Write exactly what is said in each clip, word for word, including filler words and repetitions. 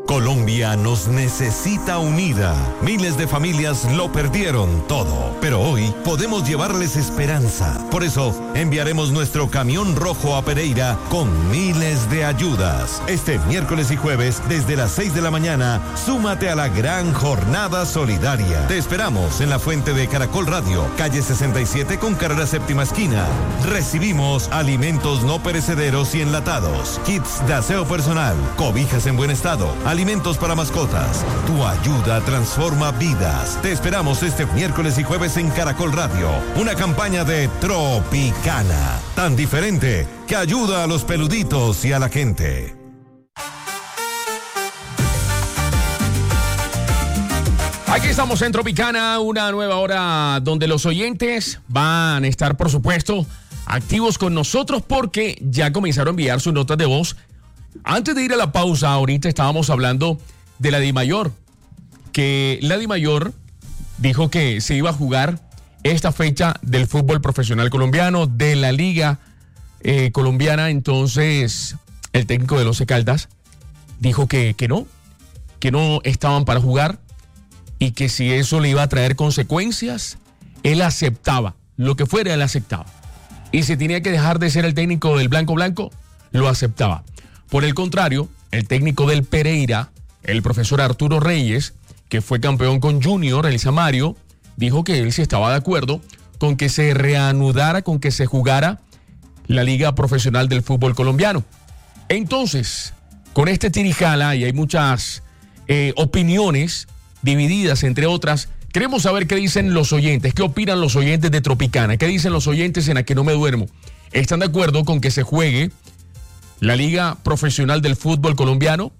Colombia nos necesita unida. Miles de familias lo perdieron todo, pero hoy podemos llevarles esperanza. Por eso enviaremos nuestro camión rojo a Pereira con miles de ayudas. Este miércoles y jueves desde las seis de la mañana, súmate a la gran jornada solidaria. Te esperamos en la fuente de Caracol Radio, calle sesenta y siete con carrera séptima esquina. Recibimos alimentos no perecederos y enlatados, kits de aseo personal, cobijas en buen estado, alimentos para mascotas. Tu ayuda transforma vidas. Te esperamos este miércoles y jueves en Caracol Radio. Una campaña de Tropicana, tan diferente que ayuda a los peluditos y a la gente. Aquí estamos en Tropicana, una nueva hora donde los oyentes van a estar, por supuesto, activos con nosotros porque ya comenzaron a enviar sus notas de voz. Antes de ir a la pausa, ahorita estábamos hablando de la DIMAYOR, que la DIMAYOR dijo que se iba a jugar esta fecha del fútbol profesional colombiano, de la Liga eh, Colombiana. Entonces, el técnico del Once Caldas dijo que, que no, que no estaban para jugar y que si eso le iba a traer consecuencias, él aceptaba, lo que fuera él aceptaba. Y si tenía que dejar de ser el técnico del Blanco Blanco, lo aceptaba. Por el contrario, el técnico del Pereira, el profesor Arturo Reyes, que fue campeón con Junior, el Samario, dijo que él sí estaba de acuerdo con que se reanudara, con que se jugara la Liga Profesional del Fútbol Colombiano. Entonces, con este tirijala, y hay muchas eh, opiniones divididas, entre otras, queremos saber qué dicen los oyentes, qué opinan los oyentes de Tropicana, qué dicen los oyentes en A Que No Me Duermo. ¿Están de acuerdo con que se juegue la Liga Profesional del Fútbol Colombiano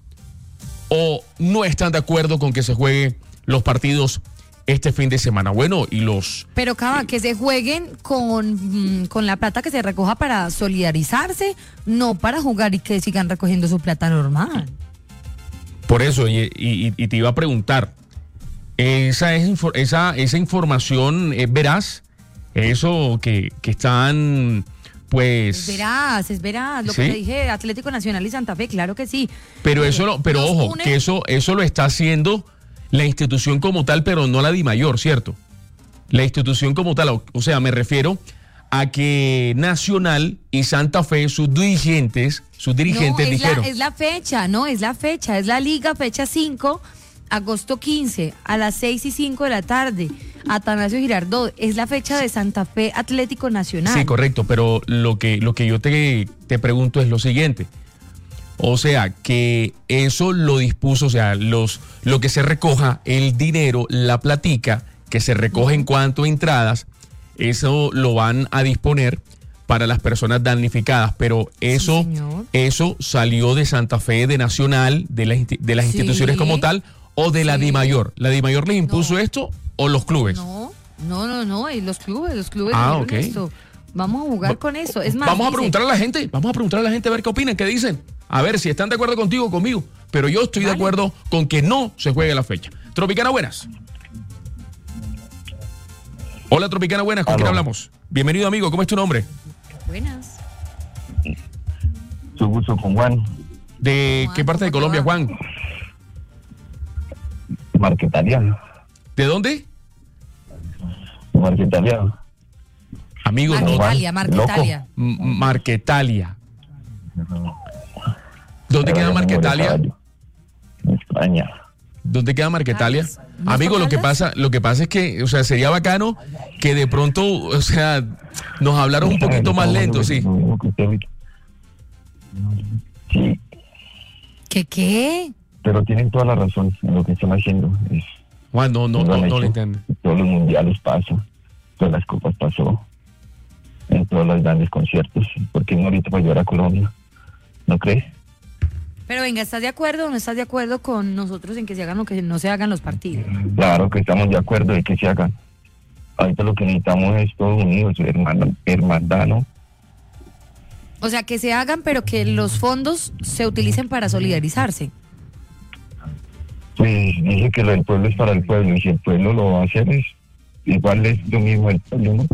o no están de acuerdo con que se jueguen los partidos este fin de semana? Bueno, y los... Pero, Cava, que se jueguen con, con la plata que se recoja para solidarizarse, no para jugar y que sigan recogiendo su plata normal. Por eso, y, y, y te iba a preguntar, ¿esa, es, esa, esa información es veraz? Eso que, que están... Pues, es veraz, es veraz, lo ¿sí? que te dije, Atlético Nacional y Santa Fe, claro que sí. Pero eso lo, pero ojo, une... que eso, eso lo está haciendo la institución como tal, pero no la DIMAYOR, ¿cierto? La institución como tal, o, o sea, me refiero a que Nacional y Santa Fe, sus dirigentes, sus dirigentes no, es dijeron. La, es la fecha, no, es la fecha, es la liga, fecha cinco, agosto quince, a las seis y cinco de la tarde. Atanasio Girardot, es la fecha de Santa Fe Atlético Nacional. Sí, correcto, pero lo que, lo que yo te, te pregunto es lo siguiente. O sea, que eso lo dispuso, o sea, los, lo que se recoja, el dinero, la platica, que se recoge en cuanto a entradas, eso lo van a disponer para las personas damnificadas, pero eso, sí, eso salió de Santa Fe, de Nacional, de, la, de las sí. instituciones como tal, o de sí. la DIMAYOR. ¿La DIMAYOR les impuso no. esto o los clubes? No, no, no, no, y los clubes, los clubes ah, okay. esto. Vamos a jugar Va, con eso. Es más, vamos dice, a preguntar a la gente, vamos a preguntar a la gente a ver qué opinan, qué dicen. A ver si están de acuerdo contigo o conmigo. Pero yo estoy vale. de acuerdo con que no se juegue la fecha. Tropicana, buenas. Hola, Tropicana, buenas. ¿Con Hola. quién hablamos? Bienvenido, amigo. ¿Cómo es tu nombre? Buenas. Su gusto con Juan. ¿De Juan, qué parte de Colombia, Juan? Marquetalia. ¿De dónde? Marquetalia. Amigo, Marquetalia, Marquetalia. M- Marquetalia. ¿Dónde queda Marquetalia? En España. ¿Dónde queda Marquetalia? ¿No Amigo, lo que pasa, lo que pasa es que, o sea, sería bacano que de pronto, o sea, nos hablaron un poquito más lento, sí. Sí. ¿Qué qué? Pero tienen toda la razón en lo que están haciendo. Es, Juan, no, no, no, no, no lo entiendo. Todos los mundiales pasó, todas las copas pasó, en todos los grandes conciertos. ¿Por qué no ahorita para llevar a Colombia? ¿No crees? Pero venga, ¿estás de acuerdo o no estás de acuerdo con nosotros en que se hagan o que no se hagan los partidos? Claro que estamos de acuerdo de que se hagan. Ahorita lo que necesitamos es todos unidos, hermano, hermandad, ¿no? O sea, que se hagan, pero que los fondos se utilicen para solidarizarse. Pues dice que lo del pueblo es para el pueblo, y si el pueblo lo va a hacer, es igual es lo mismo el pueblo, ¿no?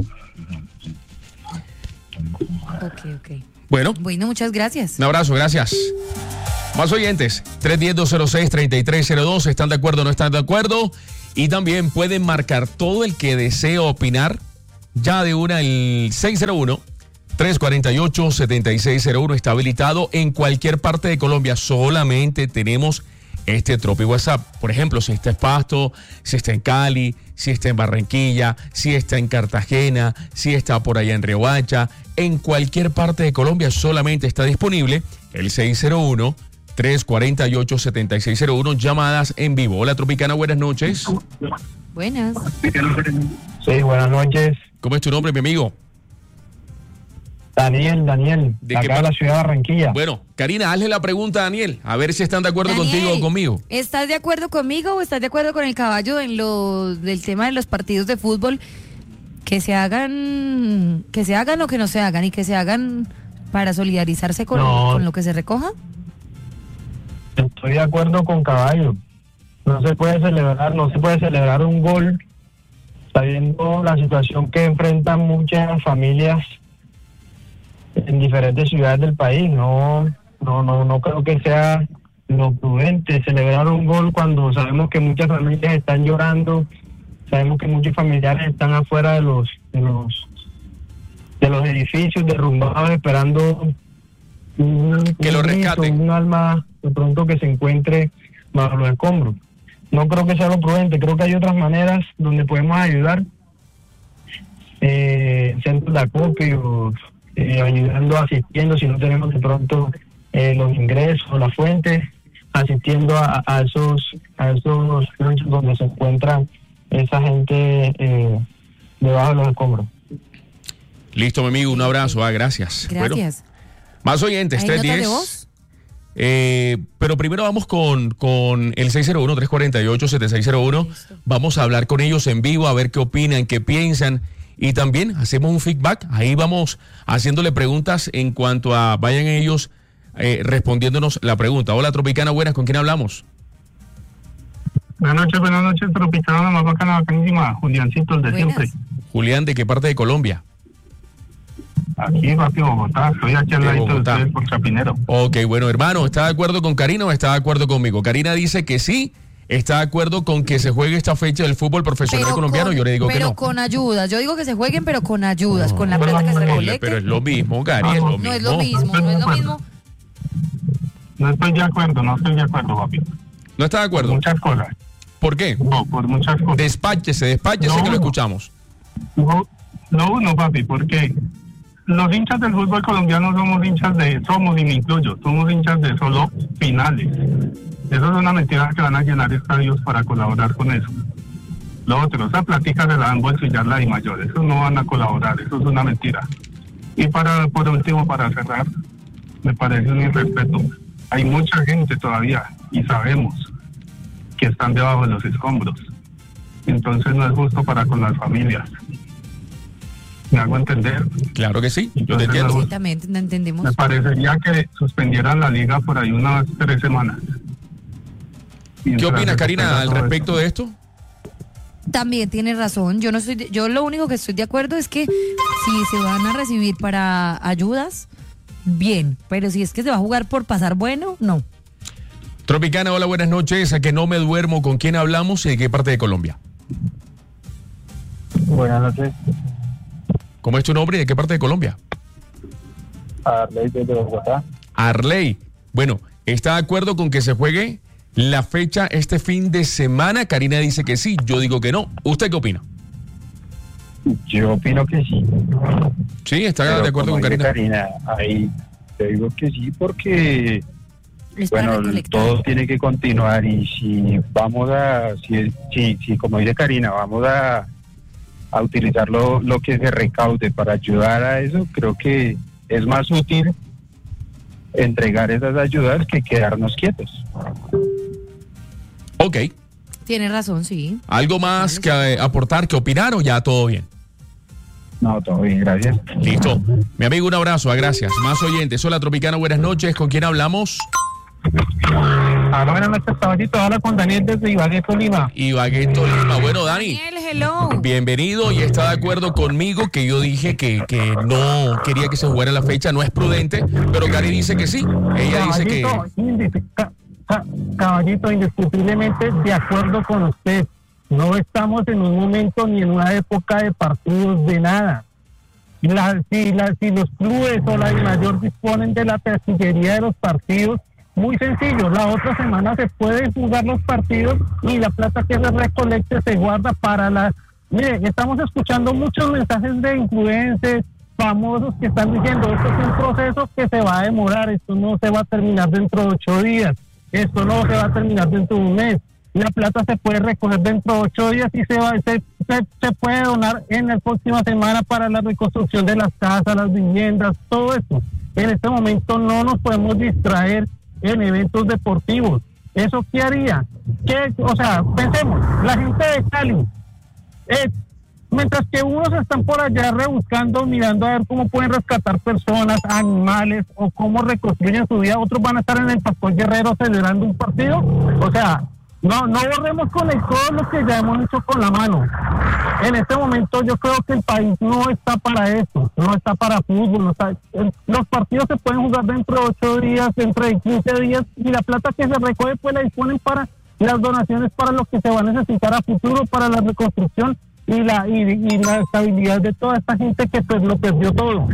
Ok, ok. Bueno. Bueno, muchas gracias. Un abrazo, gracias. Más oyentes, tres uno cero, dos cero seis, tres tres cero dos, ¿están de acuerdo o no están de acuerdo? Y también pueden marcar todo el que desee opinar, ya de una el seis cero uno, tres cuatro ocho, siete seis cero uno está habilitado en cualquier parte de Colombia, solamente tenemos este Tropi WhatsApp. Por ejemplo, si está en Pasto, si está en Cali, si está en Barranquilla, si está en Cartagena, si está por allá en Riohacha, en cualquier parte de Colombia solamente está disponible el seis cero uno, tres cuatro ocho, siete seis cero uno, llamadas en vivo. Hola Tropicana, buenas noches. Buenas. Sí, buenas noches. ¿Cómo es tu nombre, mi amigo? Daniel, Daniel, ¿De acá qué de la par- ciudad de Barranquilla. Bueno, Karina, hazle la pregunta a Daniel, a ver si están de acuerdo Daniel, contigo o conmigo. ¿Estás de acuerdo conmigo o estás de acuerdo con el caballo en lo del tema de los partidos de fútbol? Que se hagan, que se hagan o que no se hagan, y que se hagan para solidarizarse con, No. con lo que se recoja. Estoy de acuerdo con Caballo. No se puede celebrar, no se puede celebrar un gol sabiendo la situación que enfrentan muchas familias en diferentes ciudades del país. No, no, no, no creo que sea lo prudente celebrar un gol cuando sabemos que muchas familias están llorando, sabemos que muchos familiares están afuera de los, de los, de los edificios derrumbados esperando un, Que lo un grito, rescaten. un alma de pronto que se encuentre bajo los escombros. No creo que sea lo prudente, creo que hay otras maneras donde podemos ayudar, eh, centros de acopio, eh, ayudando, asistiendo, si no tenemos de pronto eh, los ingresos, las fuentes, asistiendo a, a esos a esos puntos donde se encuentran esa gente eh, debajo de los escombros. Listo, mi amigo, un abrazo, ah, gracias. Bueno, Gracias. más oyentes, ¿Hay tres notas de diez. voz? Eh, pero primero vamos con, con el seis cero uno, tres cuatro ocho, siete seis cero uno. Listo. Vamos a hablar con ellos en vivo, a ver qué opinan, qué piensan. Y también hacemos un feedback. Ahí vamos haciéndole preguntas en cuanto a vayan ellos eh, respondiéndonos la pregunta. Hola, Tropicana, buenas, ¿con quién hablamos? Buenas noches, buenas noches, Tropicana, la más bacana, bacanísima, Juliancito, el de Buenas. siempre. Julián, ¿de qué parte de Colombia? Aquí, papi, Bogotá, estoy aquí al De ladito de Bogotá. ustedes por Chapinero. Ok, bueno, hermano, ¿está de acuerdo con Karina o está de acuerdo conmigo? Karina dice que sí, está de acuerdo con que se juegue esta fecha del fútbol profesional colombiano. con, Yo le digo que pero no. con ayudas. Yo digo que se jueguen, pero con ayudas, con la plata que se Pero- recolecte. Pero es lo mismo, Gary, es lo No es mismo. lo mismo, no es lo mismo. No estoy de acuerdo, no estoy de acuerdo, papi. ¿No está de Por acuerdo? muchas cosas. ¿Por qué? No, por muchas cosas. Despáchese, despáchese No. que lo escuchamos. No, no, uno, papi, porque los hinchas del fútbol colombiano somos hinchas de, somos y me incluyo, somos hinchas de solo finales. Eso es una mentira que van a llenar estadios para colaborar con eso. Lo otro, esa plática se la dan bolsillar la de mayor, eso no van a colaborar, eso es una mentira. Y para, por último, para cerrar, me parece un irrespeto. Hay mucha gente todavía, y sabemos, que están debajo de los escombros. Entonces no es justo para con las familias. ¿Me hago entender? Claro que sí, yo te Entonces, entiendo. no- Exactamente, no entendemos. Me parecería que suspendieran la liga por ahí unas tres semanas. ¿Qué Mientras opinas, se Karina, espera al todo respecto esto. de esto? También tiene razón. Yo no estoy, de- yo lo único que estoy de acuerdo es que si se van a recibir para ayudas, bien. Pero si es que se va a jugar por pasar bueno, no. Tropicana, hola, buenas noches. A que no me duermo, ¿con quién hablamos y de qué parte de Colombia? Buenas noches, ¿Cómo es tu nombre y de qué parte de Colombia? Arley desde Bogotá. Arley. Bueno, ¿está de acuerdo con que se juegue la fecha este fin de semana? Karina dice que sí, yo digo que no. ¿Usted qué opina? Yo opino que sí. Sí, está Pero de acuerdo como con dice Karina. Karina, ahí te digo que sí porque Es para bueno, recolectar. todo tiene que continuar y si vamos a, si, si, si como dice Karina, vamos a, a utilizar lo, lo que se recaude para ayudar a eso, creo que es más útil entregar esas ayudas que quedarnos quietos. Ok. Tiene razón, sí. ¿Algo más que eh, aportar, que opinar o ya todo bien? No, todo bien, gracias. Listo. Mi amigo, un abrazo, ah, gracias. Más oyentes. Hola, Tropicana, buenas noches. ¿Con quién hablamos? Ahora buenas noches, caballito. Habla con Daniel desde Ibagué, Tolima. Ibagué, Tolima. Bueno, Dani, Daniel, hello. Bienvenido, y está de acuerdo conmigo que yo dije que, que no quería que se jugara la fecha, no es prudente, pero Cari dice que sí. Ella dice que... Caballito, ca- ca- caballito, indiscutiblemente de acuerdo con usted. No estamos en un momento ni en una época de partidos de nada. La, si, la, si los clubes o la mayor disponen de la taquillería de los partidos, muy sencillo, la otra semana se pueden jugar los partidos y la plata que se recolecte se guarda para las... Mire, estamos escuchando muchos mensajes de influencers famosos que están diciendo esto es un proceso que se va a demorar, esto no se va a terminar dentro de ocho días, esto no se va a terminar dentro de un mes. La plata se puede recoger dentro de ocho días y se, va, se, se, se puede donar en la próxima semana para la reconstrucción de las casas, las viviendas, todo eso. En este momento no nos podemos distraer en eventos deportivos. ¿Eso qué haría? ¿Qué, o sea, pensemos, la gente de Cali, eh, mientras que unos están por allá rebuscando, mirando a ver cómo pueden rescatar personas, animales, o cómo reconstruyen su vida, otros van a estar en el Pascual Guerrero celebrando un partido. O sea, no, no borremos con el codo lo que ya hemos hecho con la mano. En este momento yo creo que el país no está para eso, no está para fútbol. No está, los partidos se pueden jugar dentro de ocho días, dentro de quince días, y la plata que se recoge pues la disponen para las donaciones, para lo que se va a necesitar a futuro, para la reconstrucción y la y, y la estabilidad de toda esta gente que pues lo perdió todo.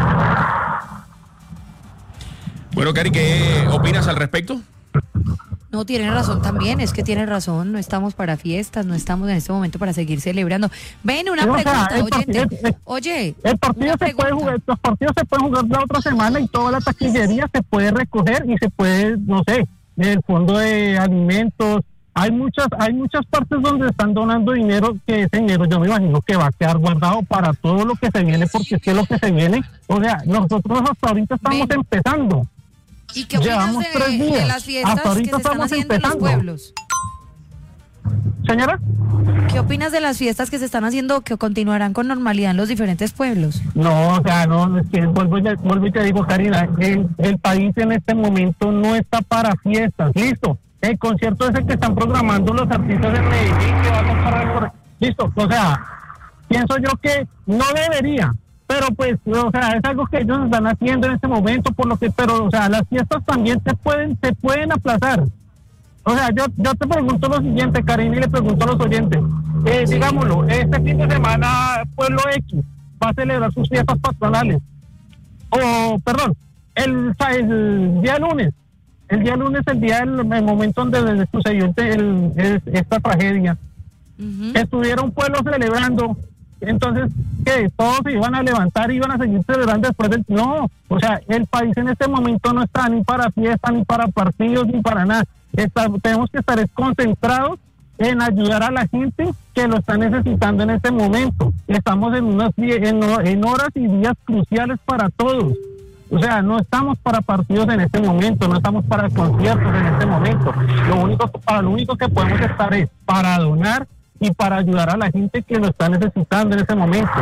Bueno, Cari, ¿qué opinas al respecto? No, tienen razón también, es que tienen razón, no estamos para fiestas, no estamos en este momento para seguir celebrando. Ven, una O sea, pregunta, el oyente. partido- el- Oye, El partido una se puede pregunta. jugar, los partidos se pueden jugar la otra semana y toda la taquillería se puede recoger y se puede, no sé, el fondo de alimentos. Hay muchas, hay muchas partes donde están donando dinero, que ese dinero yo me imagino que va a quedar guardado para todo lo que se viene, porque es que lo que se viene, o sea, nosotros hasta ahorita estamos Ven. empezando. ¿Y qué opinas Llevamos de, tres días. de las fiestas Hasta ahorita que se están estamos haciendo en los empezando. pueblos? Señora, ¿Qué opinas de las fiestas que se están haciendo que continuarán con normalidad en los diferentes pueblos? no, o sea, no, es que vuelvo, y- vuelvo y te digo, Karina, el, el país en este momento no está para fiestas, listo. El concierto ese que están programando los artistas de Medellín, que va a tocar por... Listo, o sea, pienso yo que no debería, pero pues, o sea, es algo que ellos están haciendo en este momento, por lo que, pero, o sea, las fiestas también se pueden, se pueden aplazar. O sea, yo, yo te pregunto lo siguiente, Karina, y le pregunto a los oyentes. Eh, digámoslo, este fin de semana Pueblo X va a celebrar sus fiestas patronales. O, perdón, el, el día lunes. El día lunes, el día del el momento donde sucedió el, el, el, esta tragedia. Ujú. Estuviera un pueblo celebrando. Entonces, ¿qué? ¿Todos se iban a levantar y iban a seguir celebrando después del...? No, o sea, el país en este momento no está ni para fiestas, ni para partidos, ni para nada. Está, tenemos que estar concentrados en ayudar a la gente que lo está necesitando en este momento. Estamos en, unos, en, en horas y días cruciales para todos. O sea, no estamos para partidos en este momento, no estamos para conciertos en este momento. Lo único, para lo único que podemos estar es para donar y para ayudar a la gente que lo está necesitando en ese momento.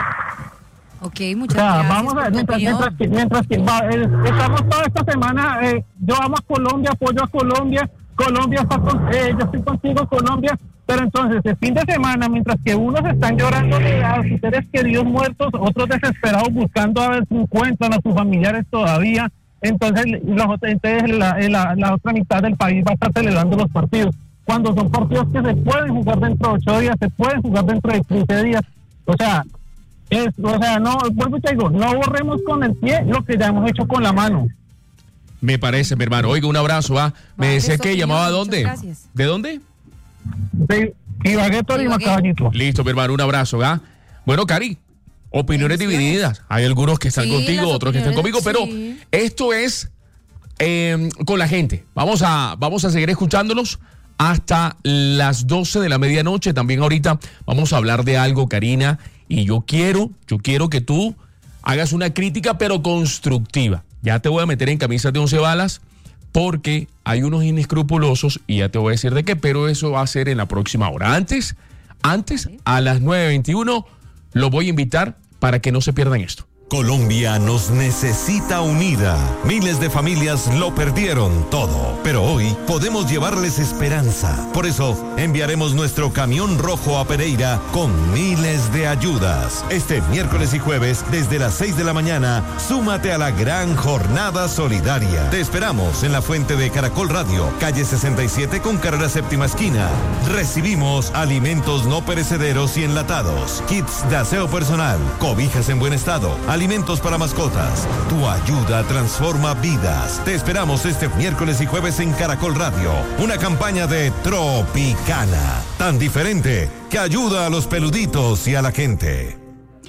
Ok, O muchas sea, gracias vamos a por ver, tu mientras, opinión. mientras que, mientras que va, eh, estamos toda esta semana, eh, yo amo a Colombia, apoyo a Colombia, Colombia está con, eh, yo estoy contigo, Colombia, pero entonces el fin de semana, mientras que unos están llorando a sus seres queridos muertos, otros desesperados buscando a ver si encuentran a sus familiares todavía, entonces, los, entonces la, la, la otra mitad del país va a estar celebrando los partidos, cuando son partidos que se pueden jugar dentro de ocho días, se pueden jugar dentro de quince días, o sea, es, o sea, no, vuelvo y te digo, no borremos con el pie lo que ya hemos hecho con la mano. Me parece, mi hermano. Oiga, un abrazo, ¿va? Me Vale, decía su que opinión, llamaba a muchas dónde. gracias. ¿De dónde? De Ibagué, Tolima, Ibagué. caballito. Listo, mi hermano, un abrazo, ¿va? Bueno, Cari, opiniones Bendiciones. divididas. Hay algunos que están Sí, contigo, las otros que están conmigo, opiniones, pero sí. esto es eh, con la gente. Vamos a, vamos a seguir escuchándolos hasta las doce de la medianoche. También ahorita vamos a hablar de algo, Karina, y yo quiero, yo quiero que tú hagas una crítica, pero constructiva. Ya te voy a meter en camisas de once balas, porque hay unos inescrupulosos, y ya te voy a decir de qué, pero eso va a ser en la próxima hora. Antes, antes, a las nueve veintiuno, lo voy a invitar para que no se pierdan esto. Colombia nos necesita unida. Miles de familias lo perdieron todo, pero hoy podemos llevarles esperanza. Por eso enviaremos nuestro camión rojo a Pereira con miles de ayudas. Este miércoles y jueves, desde las seis de la mañana, súmate a la gran jornada solidaria. Te esperamos en la fuente de Caracol Radio, calle sesenta y siete con carrera séptima esquina. Recibimos alimentos no perecederos y enlatados, kits de aseo personal, cobijas en buen estado, alimentos para mascotas. Tu ayuda transforma vidas. Te esperamos este miércoles y jueves en Caracol Radio. Una campaña de Tropicana, tan diferente que ayuda a los peluditos y a la gente.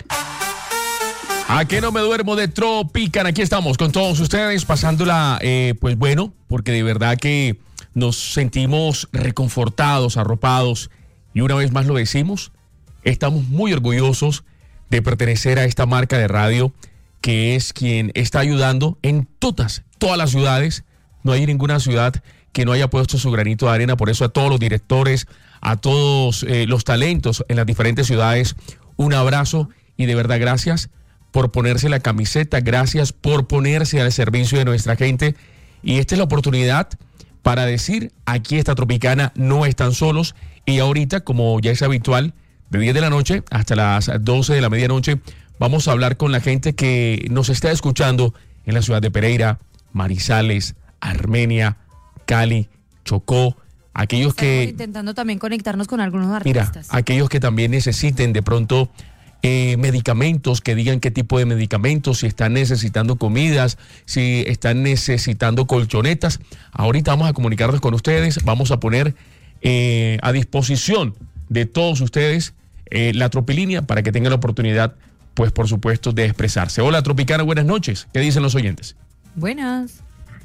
¿A qué no me duermo de Tropicana? Aquí estamos con todos ustedes, pasándola, eh, pues bueno, porque de verdad que nos sentimos reconfortados, arropados, y una vez más lo decimos, estamos muy orgullosos de pertenecer a esta marca de radio que es quien está ayudando en todas, todas las ciudades. No hay ninguna ciudad que no haya puesto su granito de arena. Por eso a todos los directores, a todos eh, los talentos en las diferentes ciudades, un abrazo y de verdad gracias por ponerse la camiseta, gracias por ponerse al servicio de nuestra gente. Y esta es la oportunidad para decir, aquí está Tropicana, no están solos. Y ahorita, como ya es habitual, de diez de la noche hasta las doce de la medianoche, vamos a hablar con la gente que nos está escuchando en la ciudad de Pereira, Manizales, Armenia, Cali, Chocó, aquellos Estamos que... intentando también conectarnos con algunos Mira, artistas. aquellos que también necesiten de pronto eh, medicamentos, que digan qué tipo de medicamentos, si están necesitando comidas, si están necesitando colchonetas. Ahorita vamos a comunicarnos con ustedes, vamos a poner eh, a disposición de todos ustedes eh, la Tropilínea para que tengan la oportunidad, pues por supuesto, de expresarse. Hola Tropicana, buenas noches. ¿Qué dicen los oyentes? Buenas.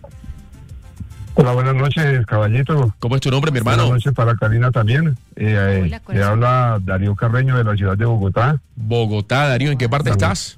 Hola, buenas noches, caballito. ¿Cómo es tu nombre, mi hermano? Buenas noches para Karina también. Eh, Hola, eh, le habla Darío Carreño de la ciudad de Bogotá. Bogotá, Darío, ¿en qué parte También. estás?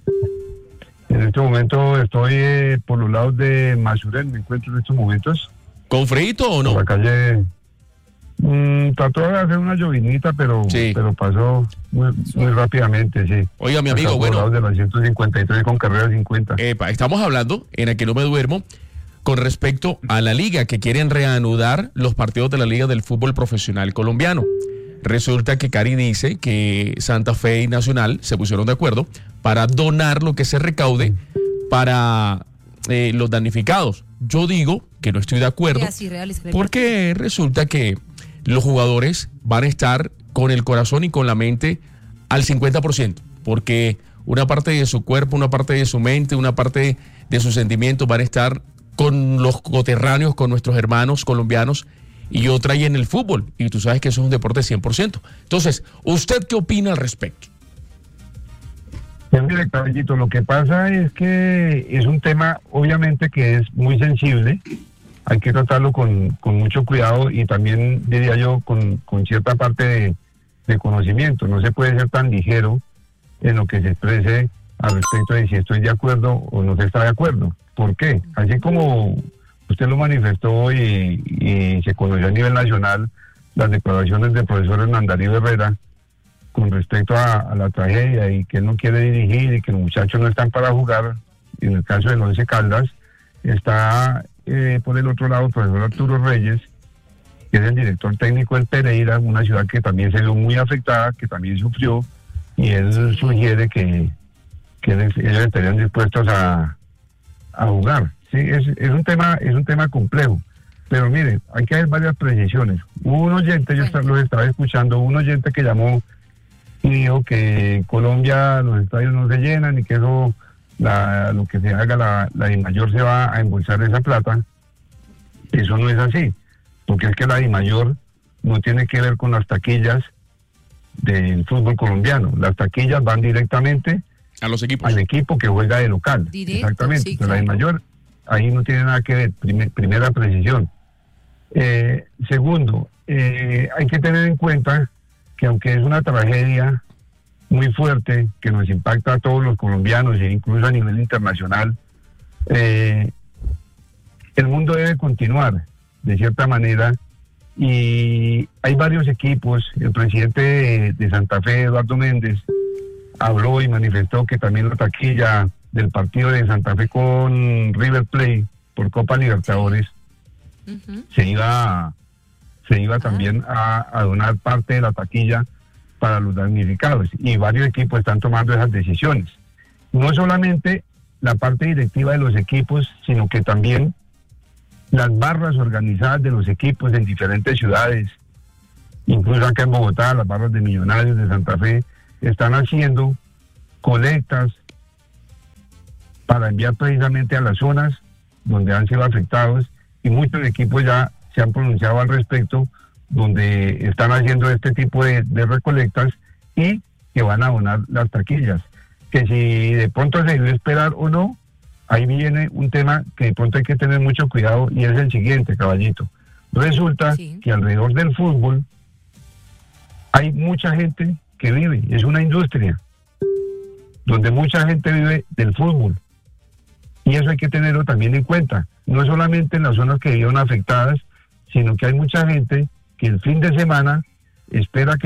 En este momento estoy eh, por los lados de Masurén, me encuentro en estos momentos. ¿Con freíto o Por no? la calle... Mm, trató de hacer una llovinita, pero, Sí. pero pasó muy, muy rápidamente, sí. Oiga, mi amigo, Acá por bueno. los lados de la ciento cincuenta y tres con carrera cincuenta. Epa, estamos hablando en el que no me duermo con respecto a la liga, que quieren reanudar los partidos de la liga del fútbol profesional colombiano. Resulta que Cari dice que Santa Fe y Nacional se pusieron de acuerdo para donar lo que se recaude para eh, los damnificados. Yo digo que no estoy de acuerdo Y así realizar el porque resulta que los jugadores van a estar con el corazón y con la mente al cincuenta por ciento, porque una parte de su cuerpo, una parte de su mente, una parte de sus sentimientos van a estar con los coterráneos, con nuestros hermanos colombianos, y otra ahí en el fútbol, y tú sabes que eso es un deporte cien por ciento. Entonces, ¿usted qué opina al respecto? Pues mire, caballito, lo que pasa es que es un tema, obviamente, que es muy sensible. Hay que tratarlo con, con mucho cuidado y también, diría yo, con, con cierta parte de, de conocimiento. No se puede ser tan ligero en lo que se exprese al respecto de si estoy de acuerdo o no se está de acuerdo. ¿Por qué? Así como usted lo manifestó y, y se conoció a nivel nacional las declaraciones del profesor Hernán Darío Herrera con respecto a, a la tragedia y que él no quiere dirigir y que los muchachos no están para jugar. En el caso del Once Caldas está eh, por el otro lado el profesor Arturo Reyes, que es el director técnico del Pereira, una ciudad que también se vio muy afectada, que también sufrió, y él sugiere que, que ellos estarían dispuestos a, a jugar. Sí, es, es un tema, es un tema complejo. Pero mire, hay que hacer varias precisiones. Hubo un oyente, yo está- los estaba escuchando, un oyente que llamó y dijo que en Colombia los estadios no se llenan y que eso, la, lo que se haga, la, la DIMAYOR se va a embolsar esa plata. Eso no es así, porque es que la DIMAYOR no tiene que ver con las taquillas del fútbol colombiano. Las taquillas van directamente A los equipos. al equipo que juega de local. Directo, Exactamente. sí, Pero la claro. DIMAYOR ahí no tiene nada que ver. Primer- primera precisión. Eh, segundo, eh, hay que tener en cuenta que aunque es una tragedia muy fuerte que nos impacta a todos los colombianos e incluso a nivel internacional, eh, el mundo debe continuar de cierta manera y hay varios equipos. El presidente de, de Santa Fe, Eduardo Méndez, habló y manifestó que también la taquilla del partido de Santa Fe con River Plate por Copa Libertadores Ujú. se iba se iba también a, a donar parte de la taquilla para los damnificados, y varios equipos están tomando esas decisiones. No solamente la parte directiva de los equipos, sino que también las barras organizadas de los equipos en diferentes ciudades, incluso acá en Bogotá, las barras de Millonarios de Santa Fe, están haciendo colectas para enviar precisamente a las zonas donde han sido afectados, y muchos equipos ya se han pronunciado al respecto, donde están haciendo este tipo de, de recolectas y que van a donar las taquillas. Que si de pronto se debe esperar o no, ahí viene un tema que de pronto hay que tener mucho cuidado, y es el siguiente, caballito. Resulta Sí. que alrededor del fútbol hay mucha gente que vive, es una industria donde mucha gente vive del fútbol, y eso hay que tenerlo también en cuenta, no solamente en las zonas que vieron afectadas, sino que hay mucha gente que el fin de semana espera que